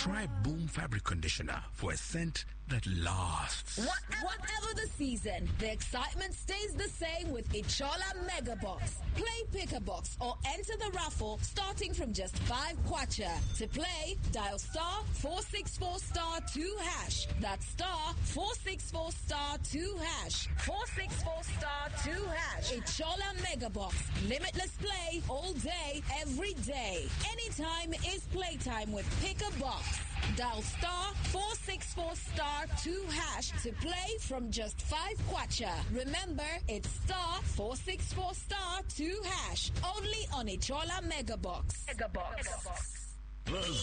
Try Boom Fabric Conditioner for a scent that lasts. Whatever the season, the excitement stays the same with Ichola Mega Box. Play Pick a Box or enter the raffle starting from just 5 kwacha. To play, dial star 464 star 2 hash. That's star 464 star 2 hash. 464 star 2 hash. Ichola Mega Box. Limitless play all day, every day. Anytime is playtime with Pick a Box. Dial star 464 star 2 hash to play from just 5 kwacha. Remember, it's star 464 star 2 hash. Only on Ichola Mega Box. The